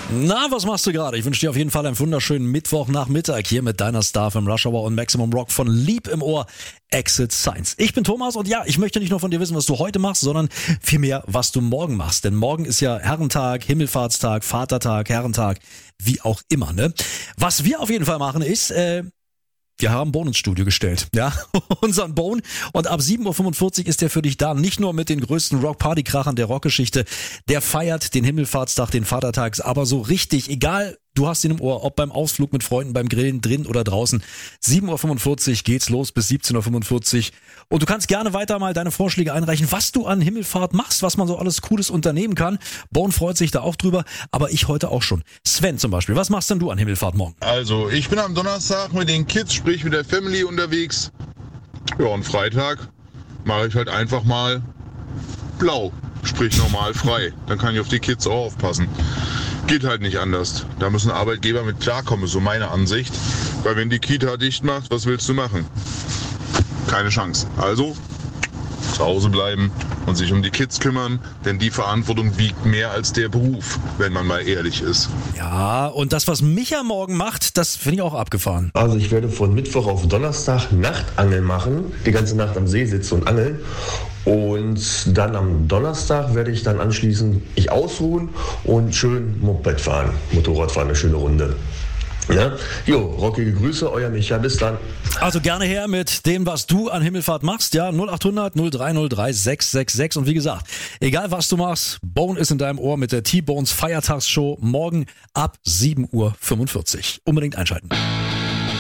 Na, was machst du gerade? Ich wünsche dir auf jeden Fall einen wunderschönen Mittwochnachmittag hier mit deiner Star vom Rush Hour und Maximum Rock von Lieb im Ohr, Exit Science. Ich bin Thomas und ja, ich möchte nicht nur von dir wissen, was du heute machst, sondern vielmehr, was du morgen machst. Denn morgen ist ja Herrentag, Himmelfahrtstag, Vatertag, Herrentag, wie auch immer, ne? Was wir auf jeden Fall machen ist, wir haben Bone ins Studio gestellt, ja, unseren Bone. Und ab 7.45 Uhr ist der für dich da, nicht nur mit den größten Rock-Party-Krachern der Rockgeschichte. Der feiert den Himmelfahrtstag, den Vatertag, aber so richtig, egal, du hast ihn im Ohr, ob beim Ausflug mit Freunden, beim Grillen, drin oder draußen. 7.45 Uhr geht's los bis 17.45 Uhr. Und du kannst gerne weiter mal deine Vorschläge einreichen, was du an Himmelfahrt machst, was man so alles Cooles unternehmen kann. Bone freut sich da auch drüber, aber ich heute auch schon. Sven zum Beispiel, was machst denn du an Himmelfahrt morgen? Also, ich bin am Donnerstag mit den Kids, sprich mit der Family unterwegs. Ja, und Freitag mache ich halt einfach mal blau, sprich normal frei. Dann kann ich auf die Kids auch aufpassen. Geht halt nicht anders. Da müssen Arbeitgeber mit klarkommen, ist so meine Ansicht. Weil wenn die Kita dicht macht, was willst du machen? Keine Chance. Also zu Hause bleiben und sich um die Kids kümmern, denn die Verantwortung wiegt mehr als der Beruf, wenn man mal ehrlich ist. Ja, und das, was Micha morgen macht, das finde ich auch abgefahren. Also ich werde von Mittwoch auf Donnerstag Nachtangeln machen, die ganze Nacht am See sitzen und angeln. Und dann am Donnerstag werde ich dann anschließend mich ausruhen und schön Moped fahren, Motorrad fahren, eine schöne Runde. Ja? Jo, rockige Grüße, euer Micha, bis dann. Also gerne her mit dem, was du an Himmelfahrt machst, ja, 0800 0303 666 und wie gesagt, egal was du machst, Bone ist in deinem Ohr mit der T-Bones Feiertagsshow morgen ab 7.45 Uhr. Unbedingt einschalten.